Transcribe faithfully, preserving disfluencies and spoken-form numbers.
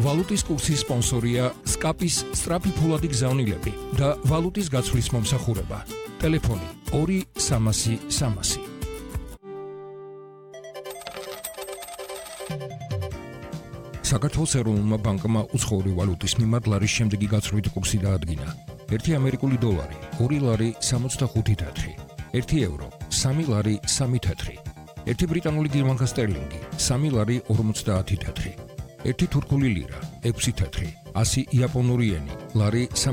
ვალუტის კურსის სპონსორია სკაპის სწრაფი ფულადი გზავნილები და ვალუტის გაცვლის მომსახურება. ტელეფონი ორი სამასი სამასი. საქართველოს ეროვნულმა ბანკმა უცხოური ვალუტის მიმართ ლარის შემდეგი გაცვლით კურსი დაადგინა. ერთი ამერიკული დოლარი ორი ლარი სამოცდახუთი თეთრი, ერთი ევრო სამი ლარი სამი თეთრი, ერთი ბრიტანული გირვანკა სტერლინგი სამი ლარი ორმოცდაათი თეთრი, ერთი თურქული ლირა ექვსი თეთრი, ასი იაპონური ენი ლარი